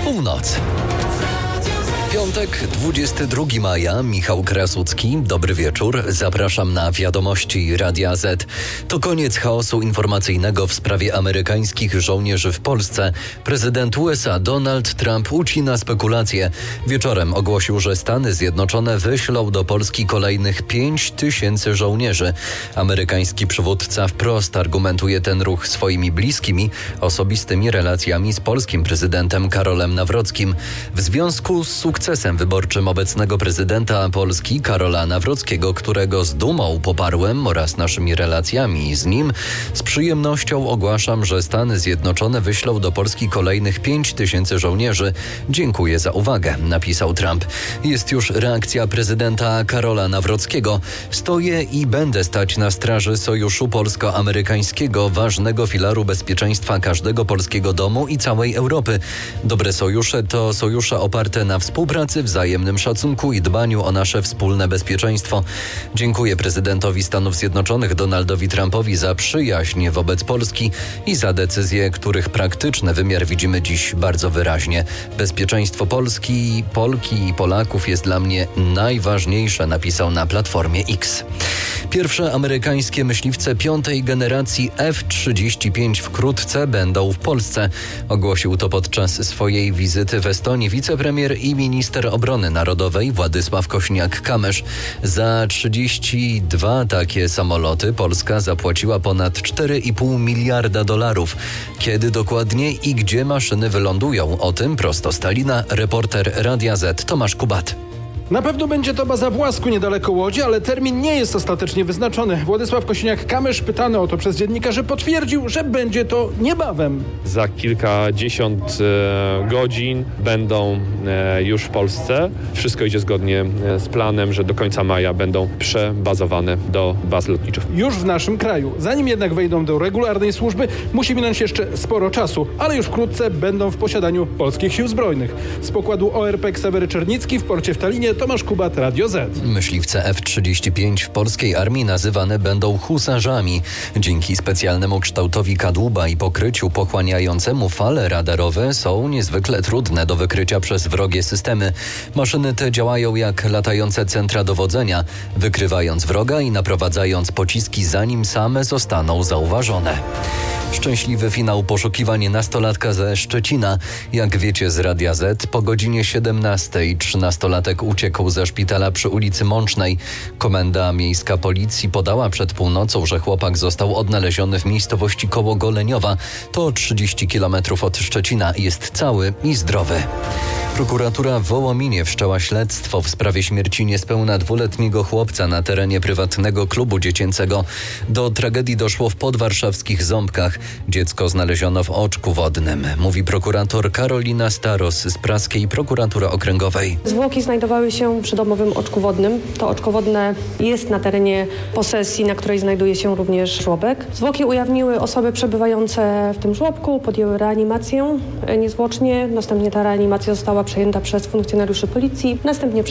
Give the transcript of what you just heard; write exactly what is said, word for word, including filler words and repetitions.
Północ. Piątek, dwudziestego drugiego maja, Michał Krasucki. Dobry wieczór. Zapraszam na wiadomości Radia Z. To koniec chaosu informacyjnego w sprawie amerykańskich żołnierzy w Polsce. Prezydent U S A Donald Trump ucina spekulacje. Wieczorem ogłosił, że Stany Zjednoczone wyślą do Polski kolejnych pięć tysięcy żołnierzy. Amerykański przywódca wprost argumentuje ten ruch swoimi bliskimi, osobistymi relacjami z polskim prezydentem Karolem Nawrockim. W związku z sukcesem Sukcesem wyborczym obecnego prezydenta Polski Karola Nawrockiego, którego z dumą poparłem, oraz naszymi relacjami z nim, z przyjemnością ogłaszam, że Stany Zjednoczone wyślą do Polski kolejnych pięć tysięcy żołnierzy. Dziękuję za uwagę, napisał Trump. Jest już reakcja prezydenta Karola Nawrockiego. Stoję i będę stać na straży sojuszu polsko-amerykańskiego, ważnego filaru bezpieczeństwa każdego polskiego domu i całej Europy. Dobre sojusze to sojusze oparte na współpracy, wzajemnym szacunku i dbaniu o nasze wspólne bezpieczeństwo. Dziękuję prezydentowi Stanów Zjednoczonych Donaldowi Trumpowi za przyjaźń wobec Polski i za decyzje, których praktyczny wymiar widzimy dziś bardzo wyraźnie. Bezpieczeństwo Polski, Polki i Polaków jest dla mnie najważniejsze, napisał na Platformie X. Pierwsze amerykańskie myśliwce piątej generacji F trzydzieści pięć wkrótce będą w Polsce. Ogłosił to podczas swojej wizyty w Estonii wicepremier i minister obrony narodowej Władysław Kośniak-Kamysz. Za trzydzieści dwa takie samoloty Polska zapłaciła ponad cztery i pół miliarda dolarów. Kiedy dokładnie i gdzie maszyny wylądują? O tym prosto z Talina reporter Radia Z Tomasz Kubat. Na pewno będzie to baza w Łasku niedaleko Łodzi, ale termin nie jest ostatecznie wyznaczony. Władysław Kosiniak-Kamysz, pytany o to przez dziennikarzy, potwierdził, że będzie to niebawem. Za kilkadziesiąt e, godzin będą e, już w Polsce. Wszystko idzie zgodnie z planem, że do końca maja będą przebazowane do baz lotniczych. Już w naszym kraju. Zanim jednak wejdą do regularnej służby, musi minąć jeszcze sporo czasu, ale już wkrótce będą w posiadaniu polskich sił zbrojnych. Z pokładu O R P Ksawery Czernicki w porcie w Talinie Tomasz Kubat, Radio Z. Myśliwce F trzydzieści pięć w polskiej armii nazywane będą husarzami. Dzięki specjalnemu kształtowi kadłuba i pokryciu pochłaniającemu fale radarowe są niezwykle trudne do wykrycia przez wrogie systemy. Maszyny te działają jak latające centra dowodzenia, wykrywając wroga i naprowadzając pociski, zanim same zostaną zauważone. Szczęśliwy finał poszukiwań nastolatka ze Szczecina. Jak wiecie z Radia Z, po godzinie siedemnastej trzynastolatek uciekł ze szpitala przy ulicy Mącznej. Komenda miejska policji podała przed północą, że chłopak został odnaleziony w miejscowości koło Goleniowa. To trzydzieści kilometrów od Szczecina. Jest cały i zdrowy. Prokuratura w Wołominie wszczęła śledztwo w sprawie śmierci niespełna dwuletniego chłopca na terenie prywatnego klubu dziecięcego. Do tragedii doszło w podwarszawskich Ząbkach. Dziecko znaleziono w oczku wodnym, mówi prokurator Karolina Staros z praskiej prokuratury okręgowej. Zwłoki znajdowały się przy domowym oczku wodnym. To oczko wodne jest na terenie posesji, na której znajduje się również żłobek. Zwłoki ujawniły osoby przebywające w tym żłobku, podjęły reanimację niezwłocznie. Następnie ta reanimacja została przejęta przez funkcjonariuszy policji. Następnie